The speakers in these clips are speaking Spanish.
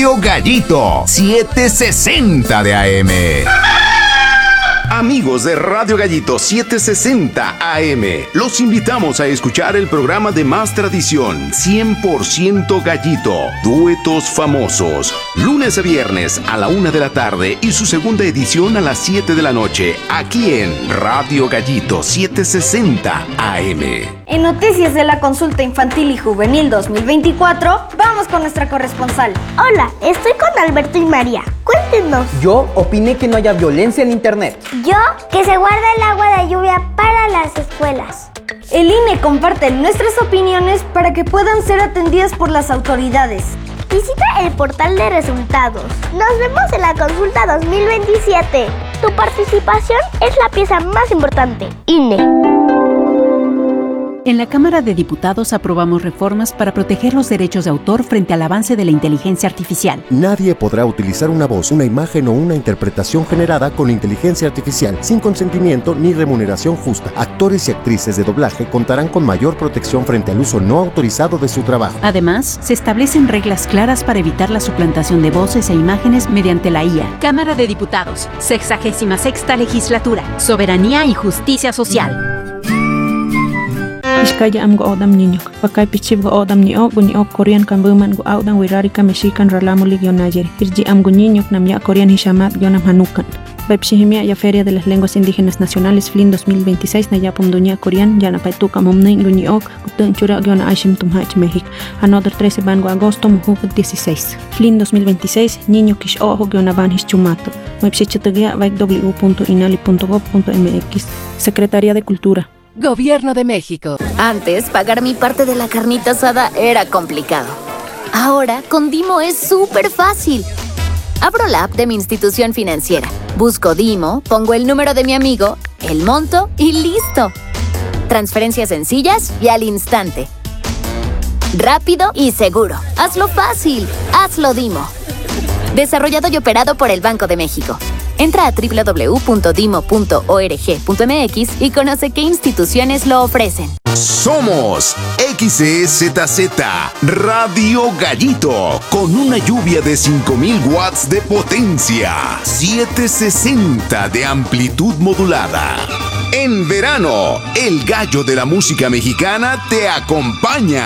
Radio Gallito 760 de AM. Amigos de Radio Gallito 760 AM, los invitamos a escuchar el programa de más tradición, 100% Gallito, duetos famosos, lunes a viernes a la 1 de la tarde y su segunda edición a las 7 de la noche, aquí en Radio Gallito 760 AM. En noticias de la consulta infantil y juvenil 2024, vamos con nuestra corresponsal. Hola, estoy con Alberto y María. Cuéntenos. Yo opiné que no haya violencia en internet. Yo, que se guarde el agua de lluvia para las escuelas. El INE comparte nuestras opiniones para que puedan ser atendidas por las autoridades. Visita el portal de resultados. Nos vemos en la consulta 2027. Tu participación es la pieza más importante. INE. En la Cámara de Diputados aprobamos reformas para proteger los derechos de autor frente al avance de la inteligencia artificial. Nadie podrá utilizar una voz, una imagen o una interpretación generada con inteligencia artificial sin consentimiento ni remuneración justa. Actores y actrices de doblaje contarán con mayor protección frente al uso no autorizado de su trabajo. Además, se establecen reglas claras para evitar la suplantación de voces e imágenes mediante la IA. Cámara de Diputados, 66ª Legislatura, Soberanía y Justicia Social. Iskaya am go odam niñok, pakay pichib go odam niok Korean kan buman go audan wirarika mexican ralamulig yonayer. Irji am go niñok nam ya Korean hishamat yonam hanukan. Webshihimia ya Feria de las Lenguas Indígenas Nacionales FLIN 2026 na yapum dunia Korean yana paituka momnein guniok utun chura yona aishim tumhach México. Another 13 bango agosto mujuk 16. FLIN 2026 niño kish ojo yona van hischumato. Webshichatagia www.inali.gov.mx. Secretaría de Cultura. Gobierno de México. Antes, pagar mi parte de la carnita asada era complicado. Ahora, con Dimo es súper fácil. Abro la app de mi institución financiera, busco Dimo, pongo el número de mi amigo, el monto y listo. Transferencias sencillas y al instante. Rápido y seguro. Hazlo fácil. Hazlo Dimo. Desarrollado y operado por el Banco de México. Entra a www.dimo.org.mx y conoce qué instituciones lo ofrecen. Somos XEZZ Radio Gallito con una lluvia de 5000 watts de potencia, 760 de amplitud modulada. En verano, el gallo de la música mexicana te acompaña.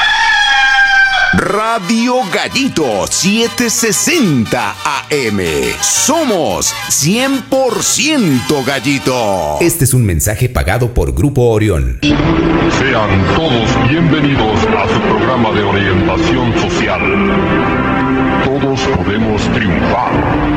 Radio Gallito 760 AM. Somos 100% Gallito. Este es un mensaje pagado por Grupo Orión. Sean todos bienvenidos a su programa de orientación social. Todos podemos triunfar.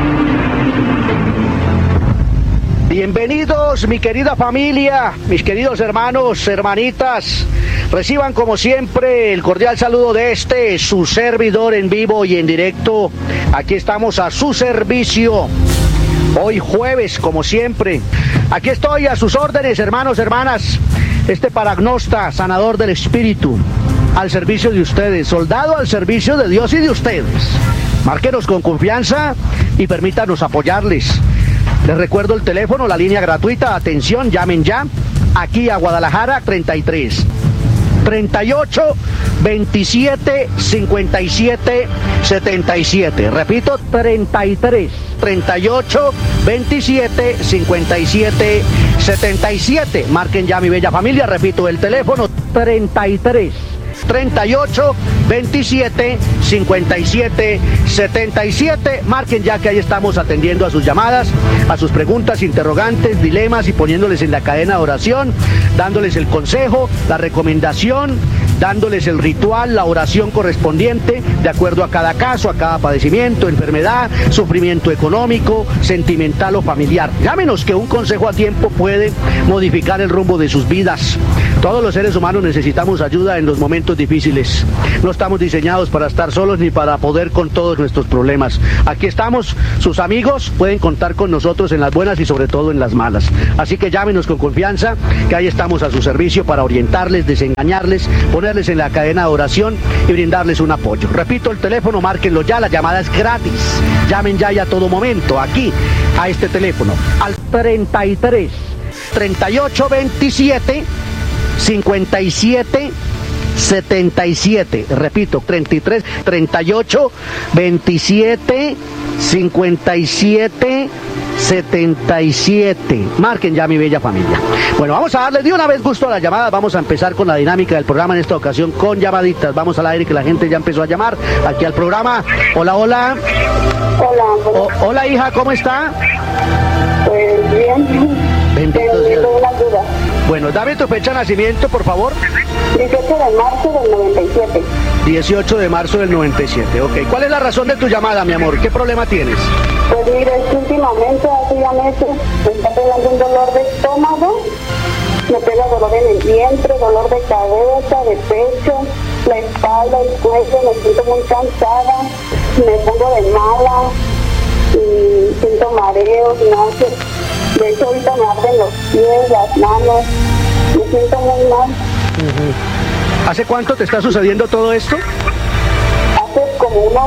Bienvenidos, mi querida familia, mis queridos hermanos, hermanitas. Reciban como siempre el cordial saludo de su servidor en vivo y en directo. Aquí estamos a su servicio. Hoy jueves, como siempre. Aquí estoy a sus órdenes, hermanos, hermanas. Paragnosta, sanador del espíritu, al servicio de ustedes. Soldado al servicio de Dios y de ustedes. Márquenos con confianza y permítanos apoyarles. Les recuerdo el teléfono, la línea gratuita. Atención, llamen ya. Aquí a Guadalajara, 33 38 27 57 77. Repito, 33 38 27 57 77. Marquen ya, mi bella familia. Repito el teléfono, 33 38 27 57 77. Marquen ya, que ahí estamos atendiendo a sus llamadas, a sus preguntas, interrogantes, dilemas y poniéndoles en la cadena de oración, dándoles el consejo, la recomendación, dándoles el ritual, la oración correspondiente de acuerdo a cada caso, a cada padecimiento, enfermedad, sufrimiento económico, sentimental o familiar. Llámenos, que un consejo a tiempo puede modificar el rumbo de sus vidas. Todos los seres humanos necesitamos ayuda en los momentos difíciles. No estamos diseñados para estar solos ni para poder con todos nuestros problemas. Aquí estamos, sus amigos, pueden contar con nosotros en las buenas y sobre todo en las malas. Así que llámenos con confianza, que ahí estamos a su servicio para orientarles, desengañarles, ponerles en la cadena de oración y brindarles un apoyo. Repito el teléfono, márquenlo ya, la llamada es gratis. Llamen ya y a todo momento, aquí, a este teléfono, al 33 38 27 57 77, repito, 33, 38, 27, 57, 77. Marquen ya, mi bella familia. Bueno, vamos a darle de una vez gusto a las llamadas. Vamos a empezar con la dinámica del programa en esta ocasión con llamaditas. Vamos al aire, que la gente ya empezó a llamar aquí al programa. Hola, hola. Hola. Hola, hija, ¿cómo está? Pues bien. Bendito sea. Tengo una duda. Bueno, dame tu fecha de nacimiento, por favor. 18 de marzo del 97. 18 de marzo del 97, ok. ¿Cuál es la razón de tu llamada, mi amor? ¿Qué problema tienes? Pues mira, es que últimamente, hace ya meses, me está pegando un dolor de estómago, me pega dolor en el vientre, dolor de cabeza, de pecho, la espalda, el cuello, me siento muy cansada, me pongo de mala, y siento mareos, náuseas. De hecho, ahorita me arden los pies, las manos, me siento muy mal. ¿Hace cuánto te está sucediendo todo esto? Hace como unos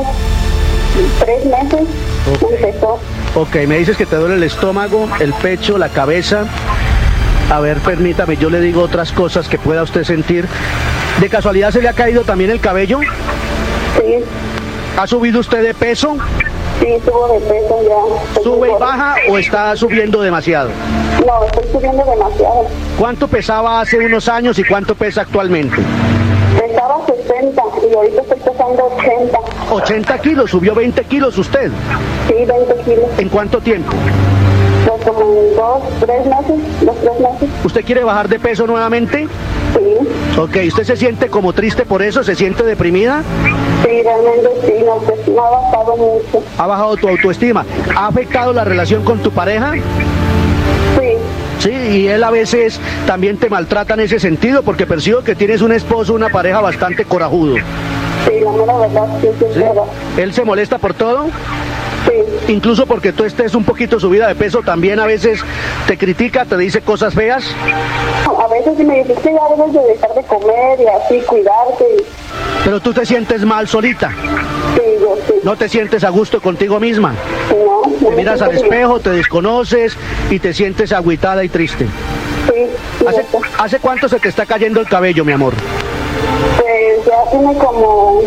3 meses empezó. Ok, me dices que te duele el estómago, el pecho, la cabeza. A ver, permítame, yo le digo otras cosas que pueda usted sentir. ¿De casualidad se le ha caído también el cabello? Sí. ¿Ha subido usted de peso? Sí, subo de peso ya. ¿Sube y baja o está subiendo demasiado? No, estoy subiendo demasiado. ¿Cuánto pesaba hace unos años y cuánto pesa actualmente? Pesaba 60 y ahorita estoy pesando 80. 80 kilos, subió 20 kilos usted. Sí, 20 kilos. ¿En cuánto tiempo? Pues como en 3 meses. ¿Usted quiere bajar de peso nuevamente? Sí. Ok, ¿usted se siente como triste por eso? ¿Se siente deprimida? Sí, realmente sí, la autoestima ha bajado mucho. ¿Ha bajado tu autoestima? ¿Ha afectado la relación con tu pareja? Sí. Sí, y él a veces también te maltrata en ese sentido, porque percibo que tienes un esposo, una pareja bastante corajudo. Sí, la mera verdad, sí, ¿Sí? ¿Él se molesta por todo? Sí. Incluso porque tú estés un poquito subida de peso, también a veces te critica, te dice cosas feas. A veces sí me dice que ya debes de dejar de comer y así, cuidarte. Pero tú te sientes mal solita. Sí, yo sí. ¿No te sientes a gusto contigo misma? No. Te miras al espejo, te desconoces y te sientes agüitada y triste. Sí. ¿Hace cuánto se te está cayendo el cabello, mi amor? Pues ya tiene como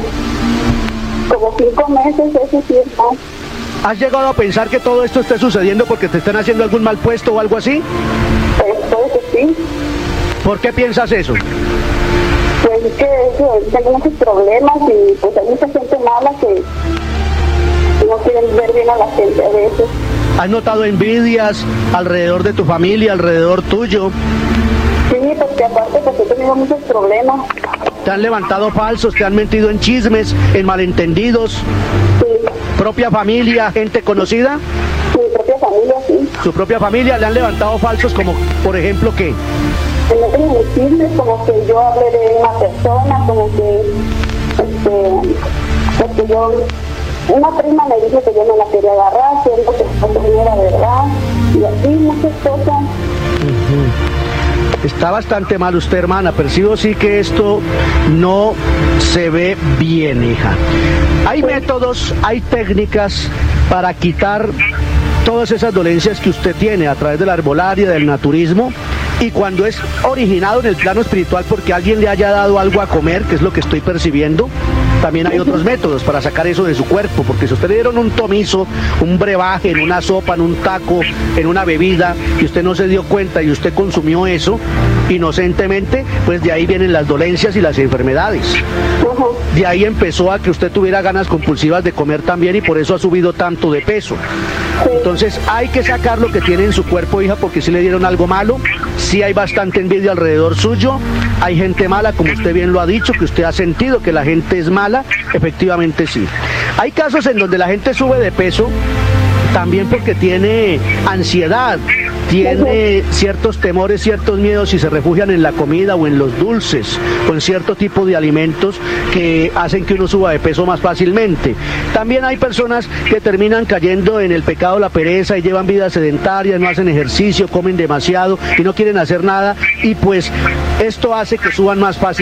5 meses, eso sí, ¿no? ¿Has llegado a pensar que todo esto esté sucediendo porque te están haciendo algún mal puesto o algo así? Pues puede que sí. ¿Por qué piensas eso? Pues es que tengo muchos problemas y pues hay mucha gente mala que no quieren ver bien a la gente a veces. ¿Has notado envidias alrededor de tu familia, alrededor tuyo? Sí, porque aparte pues he tenido muchos problemas. ¿Te han levantado falsos, te han mentido en chismes, en malentendidos? Sí. ¿Propia familia, gente conocida? Mi propia familia, sí. ¿Su propia familia le han levantado falsos como, por ejemplo, qué? Me meten en chismes, como que yo hablé de una persona, como que, porque yo, una prima me dijo que yo no la quería agarrar, siento que eso no era verdad, y así muchas cosas. Está bastante mal usted, hermana. Percibo sí que esto no se ve bien, hija. Hay métodos, hay técnicas para quitar todas esas dolencias que usted tiene a través de la herbolaria, del naturismo. Y cuando es originado en el plano espiritual porque alguien le haya dado algo a comer, que es lo que estoy percibiendo, también hay otros métodos para sacar eso de su cuerpo, porque si usted le dieron un tomizo, un brebaje, en una sopa, en un taco, en una bebida, y usted no se dio cuenta y usted consumió eso inocentemente, pues de ahí vienen las dolencias y las enfermedades. De ahí empezó a que usted tuviera ganas compulsivas de comer también y por eso ha subido tanto de peso. Entonces hay que sacar lo que tiene en su cuerpo, hija, porque si le dieron algo malo, sí hay bastante envidia alrededor suyo, hay gente mala, como usted bien lo ha dicho, que usted ha sentido que la gente es mala, efectivamente sí. Hay casos en donde la gente sube de peso también porque tiene ansiedad, tiene ciertos temores, ciertos miedos y se refugian en la comida o en los dulces o en cierto tipo de alimentos que hacen que uno suba de peso más fácilmente. También hay personas que terminan cayendo en el pecado de la pereza y llevan vidas sedentarias, no hacen ejercicio, comen demasiado y no quieren hacer nada y pues esto hace que suban más fácil.